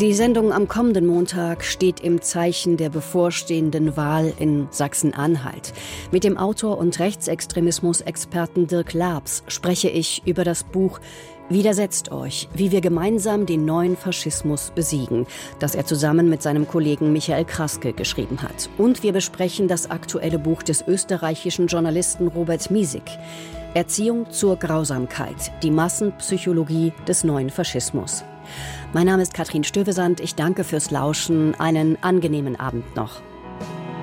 Die Sendung am kommenden Montag steht im Zeichen der bevorstehenden Wahl in Sachsen-Anhalt. Mit dem Autor und Rechtsextremismus-Experten Dirk Laabs spreche ich über das Buch »Widersetzt euch, wie wir gemeinsam den neuen Faschismus besiegen«, das er zusammen mit seinem Kollegen Michael Kraske geschrieben hat. Und wir besprechen das aktuelle Buch des österreichischen Journalisten Robert Miesig, »Erziehung zur Grausamkeit. Die Massenpsychologie des neuen Faschismus«. Mein Name ist Katrin Stövesand. Ich danke fürs Lauschen. Einen angenehmen Abend noch.